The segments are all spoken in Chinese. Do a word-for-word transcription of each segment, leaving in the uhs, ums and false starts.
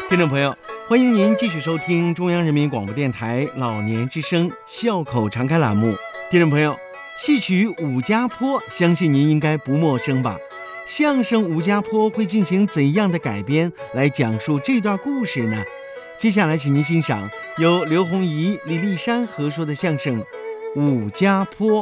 听众朋友，欢迎您继续收听中央人民广播电台老年之声笑口常开栏目。听众朋友，戏曲《武家坡》相信您应该不陌生吧？相声《武家坡》会进行怎样的改编来讲述这段故事呢？接下来请您欣赏由刘洪怡、李丽珊合说的相声《武家坡》。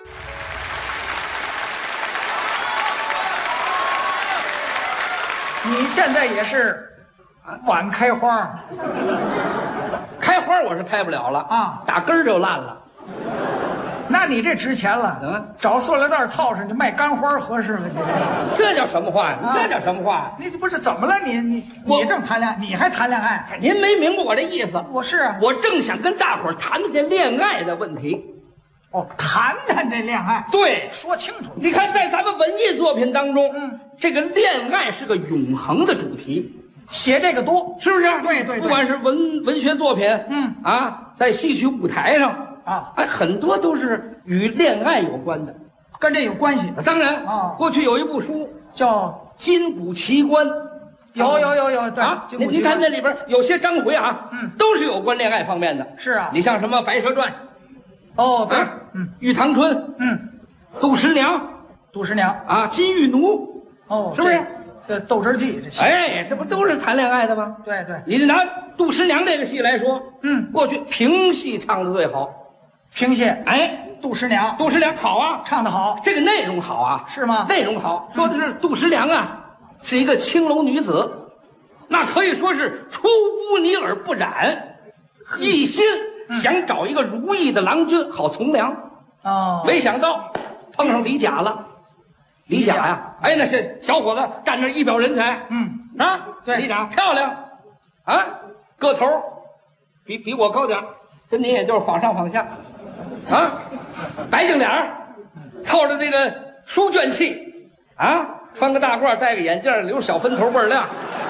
你现在也是晚开花， 开花我是开不了了啊， 打根儿就烂了。 那你这值钱了。 嗯， 找塑料袋套上，就卖干花合适了。你这叫什么话呀？ 啊这叫什么话呀？ 你不是怎么了？你你你这么谈恋爱，你还谈恋爱？ 您没明白我这意思。 我是啊， 我正想跟大伙儿谈谈这恋爱的问题。 哦，谈谈这恋爱， 对， 说清楚。 你看，在咱们文艺作品当中， 嗯， 这个恋爱是个永恒的主题， 写这个多， 是不是？ 对对对不管是文文学作品， 嗯啊，在戏曲舞台上啊， 哎，很多都是与恋爱有关的。 跟这有关系。 当然啊过去有一部书叫 《金谷奇观》， 有有有有，对啊， 金谷奇观您您看这里边有些章回啊， 嗯都是有关恋爱方面的。 是啊你像什么《白蛇传》， 哦，对， 啊嗯玉堂春、 嗯， 杜十娘杜十娘， 啊，金玉奴， 哦， 是不是这？这斗智记这戏， 哎，这不都是谈恋爱的吗？ 对对， 你拿杜十娘这个戏来说， 嗯， 过去评戏唱的最好。 评戏， 哎， 杜十娘杜十娘好啊， 唱得好， 这个内容好啊， 是吗？ 内容好，说的是杜十娘啊，是一个青楼女子，那可以说是出污泥而不染，一心想找一个如意的郎君好从良， 哦， 没想到碰上李甲了。李甲呀，哎，那些小伙子站那一表人才， 嗯啊， 对李甲漂亮，啊，个头比比我高点儿，跟您也就是仿上仿下，啊，白净脸儿，透着这个书卷气，啊，穿个大褂，戴个眼镜，留小分头，倍儿亮，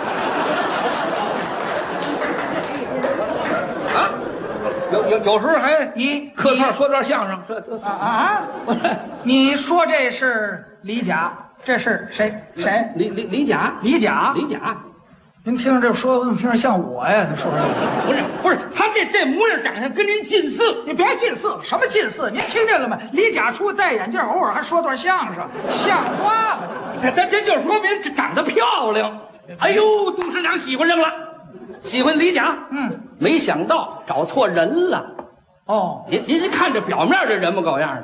啊，有有有时候还你客套说段相声，说啊啊啊！ 不是你说这是李甲，这是谁？谁？ 李李李甲， 李甲。 李甲。 您听着这说，怎么听着像我呀？他说的， 不是不是，他这这模样长相跟您近似。 你别近似，什么近似？您听见了吗？李甲出戴眼镜，偶尔还说段相声，像话吗？ 他他这就说明这长得漂亮。哎呦，杜十娘喜欢上了，喜欢李甲。 嗯， 没想到找错人了。 哦， 您您您看这表面这人模狗样的。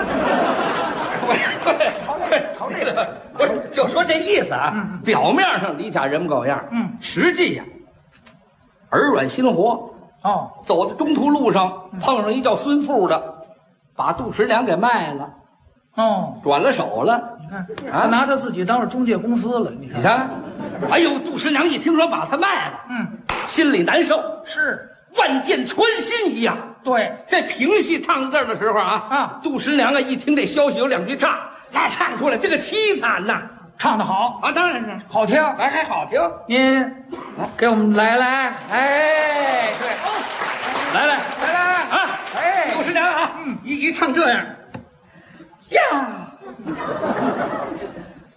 瞧这个， 不是，就说这意思啊。 嗯表面上李甲人模狗样， 嗯， 实际呀，耳软心活。 哦， 走在中途路上，碰上一叫孙富的，把杜十娘给卖了， 哦， 转了手了。 你看，他拿他自己当了中介公司了。你看， 你看，哎呦，杜十娘一听说把他卖了， 嗯， 心里难受， 是， 万箭穿心一样。 对， 这评戏唱到这儿的时候啊， 啊， 杜十娘啊，一听这消息有两句唱，那唱出来这个凄惨呐， 唱得好， 啊，当然是好听。 哎，还好听。 您给我们来来，哎，对， 来来来来， 啊， 哎杜十娘啊，一一唱这样，